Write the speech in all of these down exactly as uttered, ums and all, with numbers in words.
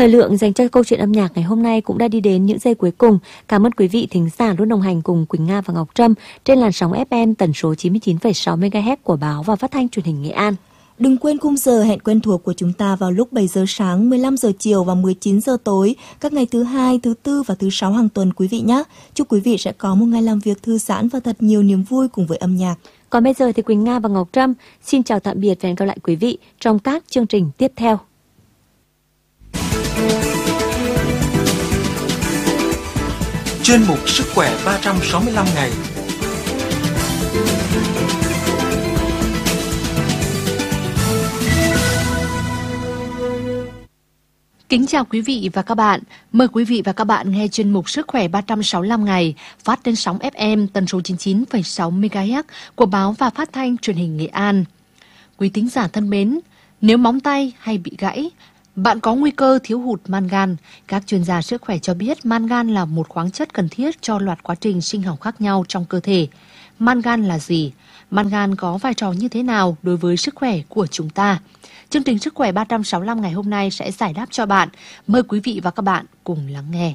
Thời lượng dành cho câu chuyện âm nhạc ngày hôm nay cũng đã đi đến những giây cuối cùng. Cảm ơn quý vị thính giả luôn đồng hành cùng Quỳnh Nga và Ngọc Trâm trên làn sóng ép em tần số chín mươi chín phẩy sáu mê ga héc của Báo và Phát thanh Truyền hình Nghệ An. Đừng quên khung giờ hẹn quen thuộc của chúng ta vào lúc bảy giờ sáng, mười lăm giờ chiều và mười chín giờ tối, các ngày thứ hai, thứ tư và thứ sáu hàng tuần quý vị nhé. Chúc quý vị sẽ có một ngày làm việc thư giãn và thật nhiều niềm vui cùng với âm nhạc. Còn bây giờ thì Quỳnh Nga và Ngọc Trâm xin chào tạm biệt và hẹn gặp lại quý vị trong các chương trình tiếp theo. Chuyên mục Sức khỏe ba trăm sáu mươi lăm ngày. Kính chào quý vị và các bạn. Mời quý vị và các bạn nghe chuyên mục Sức khỏe ba trăm sáu mươi lăm ngày phát trên sóng ép em tần số chín mươi chín phẩy sáu mê ga héc của Báo và Phát thanh Truyền hình Nghệ An. Quý thính giả thân mến, nếu móng tay hay bị gãy, bạn có nguy cơ thiếu hụt mangan. Các chuyên gia sức khỏe cho biết mangan là một khoáng chất cần thiết cho loạt quá trình sinh học khác nhau trong cơ thể. Mangan là gì? Mangan có vai trò như thế nào đối với sức khỏe của chúng ta? Chương trình Sức khỏe ba trăm sáu mươi lăm ngày hôm nay sẽ giải đáp cho bạn. Mời quý vị và các bạn cùng lắng nghe.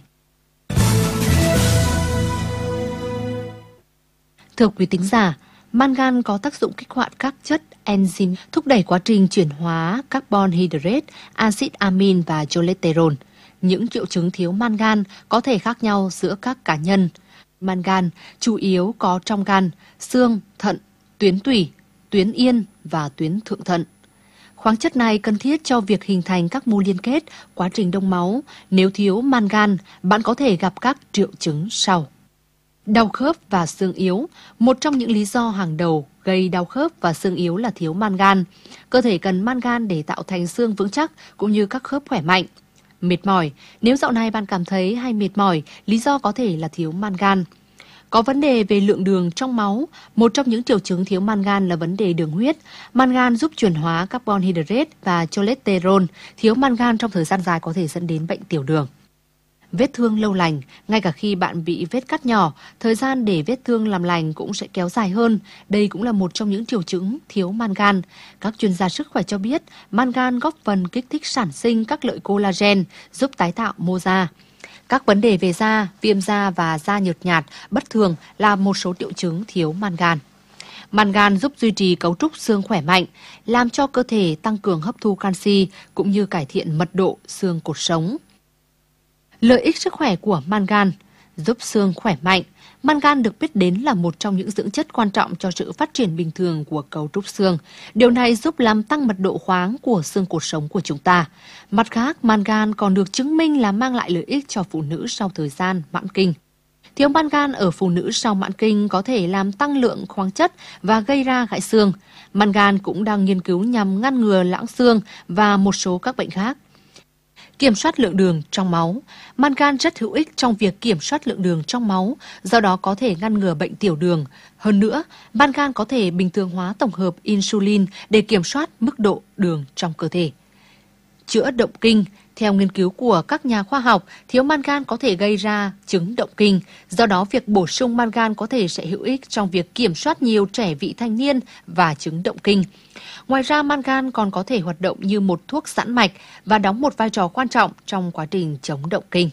Thưa quý thính giả, mangan có tác dụng kích hoạt các chất enzyme thúc đẩy quá trình chuyển hóa carbon hydrate, axit amin và cholesterol. Những triệu chứng thiếu mangan có thể khác nhau giữa các cá nhân. Mangan chủ yếu có trong gan, xương, thận, tuyến tủy, tuyến yên và tuyến thượng thận. Khoáng chất này cần thiết cho việc hình thành các mô liên kết, quá trình đông máu. Nếu thiếu mangan, bạn có thể gặp các triệu chứng sau. Đau khớp và xương yếu. Một trong những lý do hàng đầu gây đau khớp và xương yếu là thiếu mangan. Cơ thể cần mangan để tạo thành xương vững chắc cũng như các khớp khỏe mạnh. Mệt mỏi. Nếu dạo này bạn cảm thấy hay mệt mỏi, lý do có thể là thiếu mangan. Có vấn đề về lượng đường trong máu. Một trong những triệu chứng thiếu mangan là vấn đề đường huyết. Mangan giúp chuyển hóa carbon hydrate và cholesterol. Thiếu mangan trong thời gian dài có thể dẫn đến bệnh tiểu đường. Vết thương lâu lành. Ngay cả khi bạn bị vết cắt nhỏ, thời gian để vết thương làm lành cũng sẽ kéo dài hơn. Đây cũng là một trong những triệu chứng thiếu mangan. Các chuyên gia sức khỏe cho biết mangan góp phần kích thích sản sinh các lợi collagen, giúp tái tạo mô da. Các vấn đề về da, viêm da và da nhợt nhạt, bất thường là một số triệu chứng thiếu mangan. Mangan giúp duy trì cấu trúc xương khỏe mạnh, làm cho cơ thể tăng cường hấp thu canxi cũng như cải thiện mật độ xương cột sống. Lợi ích sức khỏe của mangan: giúp xương khỏe mạnh. Mangan được biết đến là một trong những dưỡng chất quan trọng cho sự phát triển bình thường của cấu trúc xương. Điều này giúp làm tăng mật độ khoáng của xương cột sống của chúng ta. Mặt khác, mangan còn được chứng minh là mang lại lợi ích cho phụ nữ sau thời gian mãn kinh. Thiếu mangan ở phụ nữ sau mãn kinh có thể làm tăng lượng khoáng chất và gây ra gãy xương. Mangan cũng đang nghiên cứu nhằm ngăn ngừa loãng xương và một số các bệnh khác. Kiểm soát lượng đường trong máu. Mangan rất hữu ích trong việc kiểm soát lượng đường trong máu, do đó có thể ngăn ngừa bệnh tiểu đường. Hơn nữa, mangan có thể bình thường hóa tổng hợp insulin để kiểm soát mức độ đường trong cơ thể. Chữa động kinh. Theo nghiên cứu của các nhà khoa học, thiếu mangan có thể gây ra chứng động kinh. Do đó, việc bổ sung mangan có thể sẽ hữu ích trong việc kiểm soát nhiều trẻ vị thành niên và chứng động kinh. Ngoài ra, mangan còn có thể hoạt động như một thuốc giãn mạch và đóng một vai trò quan trọng trong quá trình chống động kinh.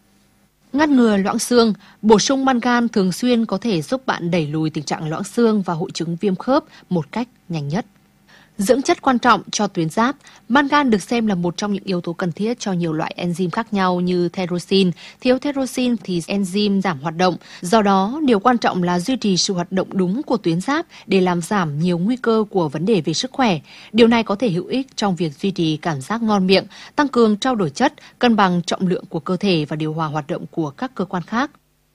Ngăn ngừa loãng xương. Bổ sung mangan thường xuyên có thể giúp bạn đẩy lùi tình trạng loãng xương và hội chứng viêm khớp một cách nhanh nhất. Dưỡng chất quan trọng cho tuyến giáp. Mangan được xem là một trong những yếu tố cần thiết cho nhiều loại enzyme khác nhau như thyroxine. Thiếu thyroxine thì enzyme giảm hoạt động. Do đó, điều quan trọng là duy trì sự hoạt động đúng của tuyến giáp để làm giảm nhiều nguy cơ của vấn đề về sức khỏe. Điều này có thể hữu ích trong việc duy trì cảm giác ngon miệng, tăng cường trao đổi chất, cân bằng trọng lượng của cơ thể và điều hòa hoạt động của các cơ quan khác.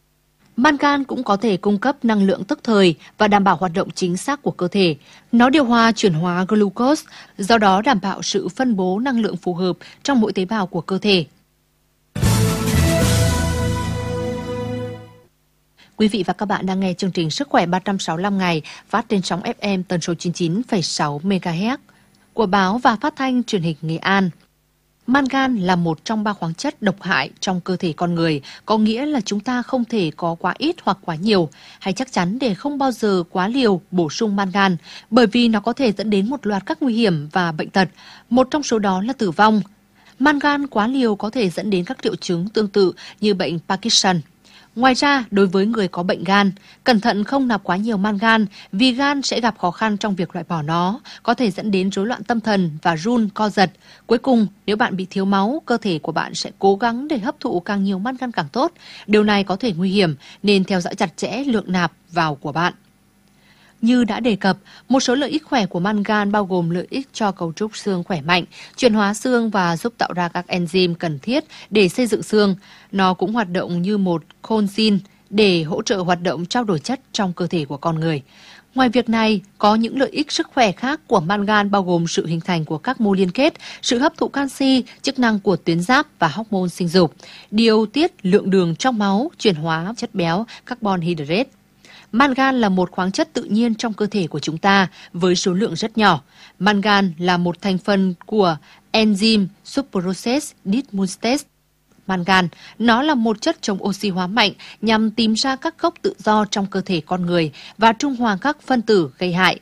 Mangan cũng có thể cung cấp năng lượng tức thời và đảm bảo hoạt động chính xác của cơ thể. Nó điều hòa chuyển hóa glucose, do đó đảm bảo sự phân bố năng lượng phù hợp trong mỗi tế bào của cơ thể. Quý vị và các bạn đang nghe chương trình Sức khỏe ba trăm sáu mươi lăm ngày phát trên sóng ép em tần số chín mươi chín phẩy sáu mê ga héc của Báo và Phát thanh Truyền hình Nghệ An. Mangan là một trong ba khoáng chất độc hại trong cơ thể con người, có nghĩa là chúng ta không thể có quá ít hoặc quá nhiều, hay chắc chắn để không bao giờ quá liều bổ sung mangan, bởi vì nó có thể dẫn đến một loạt các nguy hiểm và bệnh tật, một trong số đó là tử vong. Mangan quá liều có thể dẫn đến các triệu chứng tương tự như bệnh Parkinson. Ngoài ra, đối với người có bệnh gan, cẩn thận không nạp quá nhiều mangan vì gan sẽ gặp khó khăn trong việc loại bỏ nó, có thể dẫn đến rối loạn tâm thần và run, co giật. Cuối cùng, nếu bạn bị thiếu máu, cơ thể của bạn sẽ cố gắng để hấp thụ càng nhiều mangan càng tốt. Điều này có thể nguy hiểm nên theo dõi chặt chẽ lượng nạp vào của bạn. Như đã đề cập, một số lợi ích khỏe của mangan bao gồm lợi ích cho cấu trúc xương khỏe mạnh, chuyển hóa xương và giúp tạo ra các enzyme cần thiết để xây dựng xương. Nó cũng hoạt động như một coenzym để hỗ trợ hoạt động trao đổi chất trong cơ thể của con người. Ngoài việc này, có những lợi ích sức khỏe khác của mangan bao gồm sự hình thành của các mô liên kết, sự hấp thụ canxi, chức năng của tuyến giáp và hormone sinh dục, điều tiết lượng đường trong máu, chuyển hóa chất béo, carbon hydrate. Mangan là một khoáng chất tự nhiên trong cơ thể của chúng ta với số lượng rất nhỏ. Mangan là một thành phần của enzyme subprocess dismutase mangan. Nó là một chất chống oxy hóa mạnh nhằm tìm ra các gốc tự do trong cơ thể con người và trung hòa các phân tử gây hại.